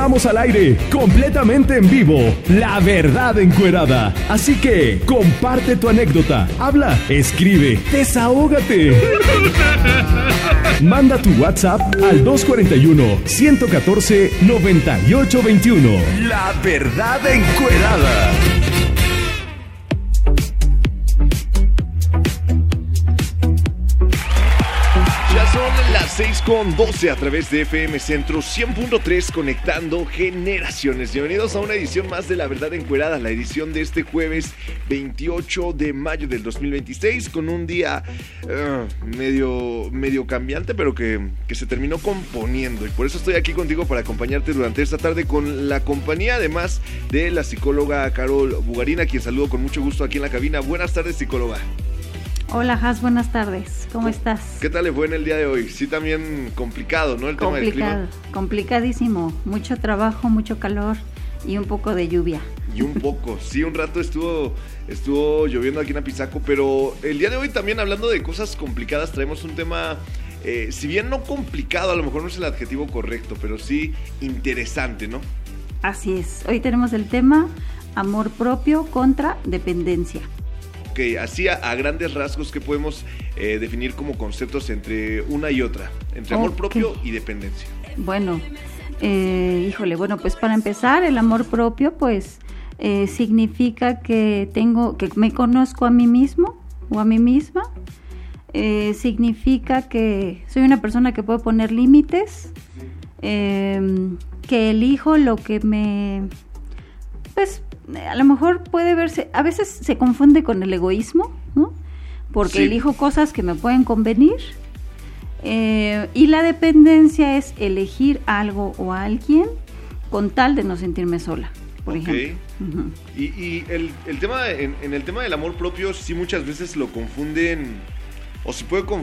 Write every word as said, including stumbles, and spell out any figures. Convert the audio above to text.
estamos al aire, completamente en vivo, La Verdad Encuerada. Así que, comparte tu anécdota, habla, escribe, desahógate. Manda tu WhatsApp al dos cuatro uno, uno uno cuatro, nueve ocho dos uno. La Verdad Encuerada. Son las seis con doce a través de F M Centro cien punto tres, conectando generaciones. Bienvenidos a una edición más de La Verdad Encuerada, la edición de este jueves veintiocho de mayo del dos mil veintiséis, con un día uh, medio, medio cambiante, pero que, que se terminó componiendo. Y por eso estoy aquí contigo para acompañarte durante esta tarde con la compañía, además de la psicóloga Carol Bugarina, a quien saludo con mucho gusto aquí en la cabina. Buenas tardes, psicóloga. Hola, Has, buenas tardes. ¿Cómo estás? ¿Qué tal le fue en el día de hoy? Sí, también complicado, ¿no? El tema del clima. Complicado, complicadísimo. Mucho trabajo, mucho calor y un poco de lluvia. Y un poco, sí, un rato estuvo, estuvo lloviendo aquí en Apizaco, pero el día de hoy también, hablando de cosas complicadas, traemos un tema, eh, si bien no complicado, a lo mejor no es el adjetivo correcto, pero sí interesante, ¿no? Así es. Hoy tenemos el tema amor propio contra dependencia. Ok, así a, a grandes rasgos, ¿qué podemos eh, definir como conceptos entre una y otra? Entre amor okay. propio y dependencia. Bueno, eh, híjole, bueno, pues para empezar, el amor propio, pues, eh, significa que tengo, que me conozco a mí mismo o a mí misma. Eh, significa que soy una persona que puede poner límites, eh, que elijo lo que me, pues, a lo mejor puede verse, a veces se confunde con el egoísmo, ¿no? Porque sí. elijo cosas que me pueden convenir, eh, y la dependencia es elegir algo o a alguien con tal de no sentirme sola, por okay. ejemplo. Uh-huh. Y, y el, el tema, en, en el tema del amor propio, sí muchas veces lo confunden, o se puede confundir